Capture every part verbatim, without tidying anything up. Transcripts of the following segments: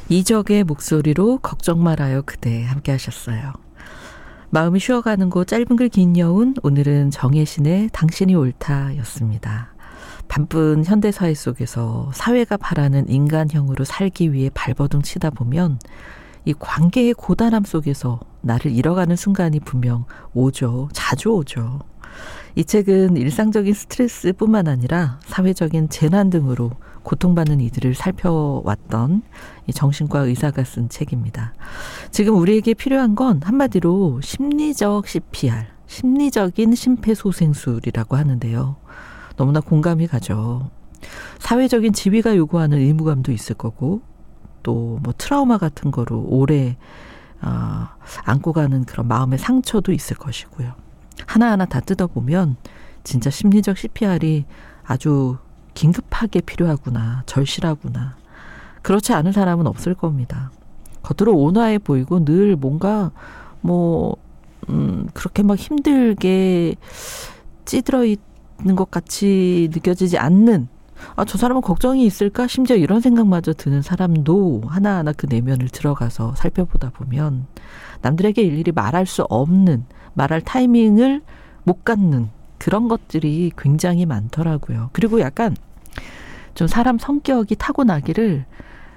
이적의 목소리로 걱정 말아요 그대 함께 하셨어요. 마음이 쉬어가는 곳 짧은 글 긴 여운, 오늘은 정혜신의 당신이 옳다였습니다. 바쁜 현대사회 속에서 사회가 바라는 인간형으로 살기 위해 발버둥 치다 보면 이 관계의 고단함 속에서 나를 잃어가는 순간이 분명 오죠. 자주 오죠. 이 책은 일상적인 스트레스뿐만 아니라 사회적인 재난 등으로 고통받는 이들을 살펴왔던 이 정신과 의사가 쓴 책입니다. 지금 우리에게 필요한 건 한마디로 심리적 씨피알, 심리적인 심폐소생술이라고 하는데요. 너무나 공감이 가죠. 사회적인 지위가 요구하는 의무감도 있을 거고 또 뭐 트라우마 같은 거로 오래 어, 안고 가는 그런 마음의 상처도 있을 것이고요. 하나하나 다 뜯어보면 진짜 심리적 씨피알이 아주 긴급하게 필요하구나, 절실하구나. 그렇지 않은 사람은 없을 겁니다. 겉으로 온화해 보이고 늘 뭔가 뭐 음, 그렇게 막 힘들게 찌들어 있는 것 같이 느껴지지 않는, 아, 저 사람은 걱정이 있을까? 심지어 이런 생각마저 드는 사람도 하나하나 그 내면을 들어가서 살펴보다 보면 남들에게 일일이 말할 수 없는, 말할 타이밍을 못 갖는 그런 것들이 굉장히 많더라고요. 그리고 약간 좀 사람 성격이 타고나기를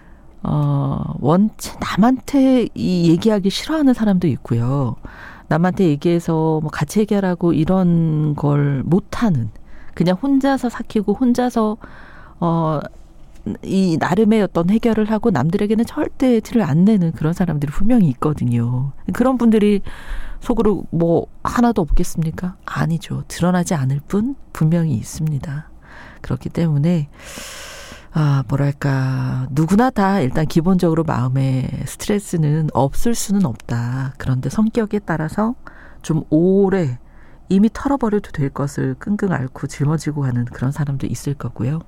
어, 원체 남한테 이 얘기하기 싫어하는 사람도 있고요. 남한테 얘기해서 뭐 같이 해결하고 이런 걸 못하는, 그냥 혼자서 삭히고 혼자서 어, 이 나름의 어떤 해결을 하고 남들에게는 절대 티를 안 내는 그런 사람들이 분명히 있거든요. 그런 분들이 속으로 뭐 하나도 없겠습니까? 아니죠. 드러나지 않을 뿐 분명히 있습니다. 그렇기 때문에 아, 뭐랄까, 누구나 다 일단 기본적으로 마음에 스트레스는 없을 수는 없다. 그런데 성격에 따라서 좀 오래 이미 털어버려도 될 것을 끙끙 앓고 짊어지고 가는 그런 사람도 있을 거고요.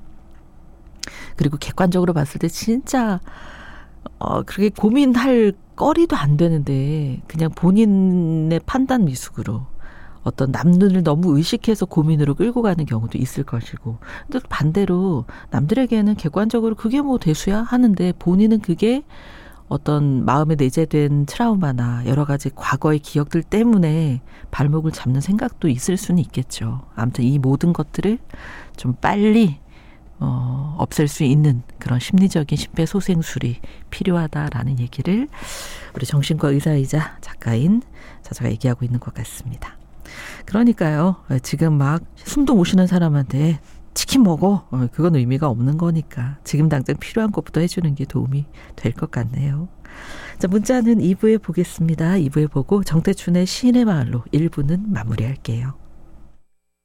그리고 객관적으로 봤을 때 진짜 어, 그렇게 고민할 거리도 안 되는데 그냥 본인의 판단 미숙으로 어떤 남 눈을 너무 의식해서 고민으로 끌고 가는 경우도 있을 것이고, 또 반대로 남들에게는 객관적으로 그게 뭐 대수야 하는데 본인은 그게 어떤 마음에 내재된 트라우마나 여러 가지 과거의 기억들 때문에 발목을 잡는 생각도 있을 수는 있겠죠. 아무튼 이 모든 것들을 좀 빨리 어, 없앨 수 있는 그런 심리적인 심폐소생술이 필요하다라는 얘기를 우리 정신과 의사이자 작가인 저자가 얘기하고 있는 것 같습니다. 그러니까요, 지금 막 숨도 못 쉬는 사람한테 치킨 먹어, 그건 의미가 없는 거니까 지금 당장 필요한 것부터 해주는 게 도움이 될 것 같네요. 자, 문자는 이 부에 보겠습니다. 이 부에 보고 정태춘의 시인의 마을로 일 부는 마무리할게요.